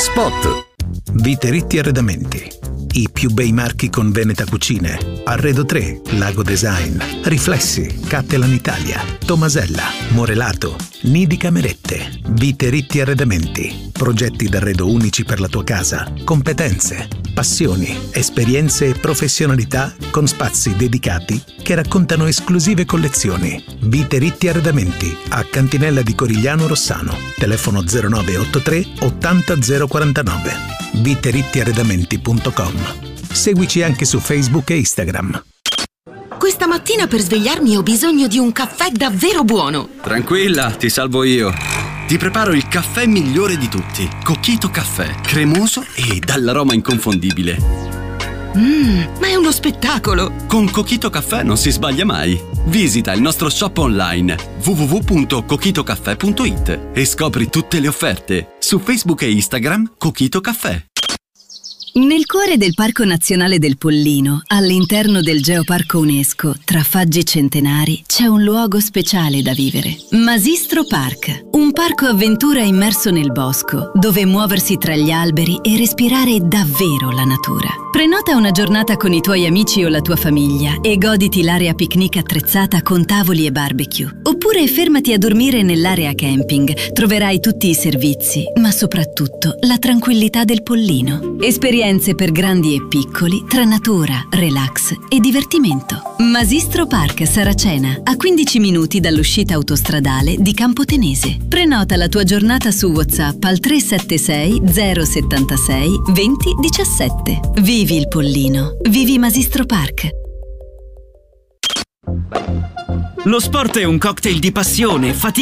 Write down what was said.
Spot. Vite Arredamenti. I più bei marchi con Veneta Cucine. Arredo 3, Lago Design, Riflessi, Cattelan Italia, Tomasella, Morelato, Nidi Camerette. Vite Arredamenti. Progetti d'arredo unici per la tua casa. Competenze, passioni, esperienze e professionalità con spazi dedicati che raccontano esclusive collezioni. Vite Arredamenti a Cantinella di Corigliano Rossano. Telefono 0983 80 049. viterittiarredamenti.com. Seguici anche su Facebook e Instagram. Questa mattina per svegliarmi ho bisogno di un caffè davvero buono. Tranquilla, ti salvo io. Ti preparo il caffè migliore di tutti. Coquito Caffè, cremoso e dall'aroma inconfondibile. Ma è uno spettacolo! Con Coquito Caffè non si sbaglia mai. Visita il nostro shop online www.coquitocaffè.it e scopri tutte le offerte. Su Facebook e Instagram Coquito Caffè. Nel cuore del Parco Nazionale del Pollino, all'interno del Geoparco UNESCO, tra faggi centenari, c'è un luogo speciale da vivere. Masistro Park, un parco avventura immerso nel bosco, dove muoversi tra gli alberi e respirare davvero la natura. Prenota una giornata con i tuoi amici o la tua famiglia e goditi l'area picnic attrezzata con tavoli e barbecue. Oppure fermati a dormire nell'area camping. Troverai tutti i servizi, ma soprattutto la tranquillità del Pollino. Esperienze per grandi e piccoli, tra natura, relax e divertimento. Masistro Park Saracena, a 15 minuti dall'uscita autostradale di Campotenese. Prenota la tua giornata su WhatsApp al 376 076 2017. Vivi il Pollino. Vivi Masistro Park. Lo sport è un cocktail di passione, fatica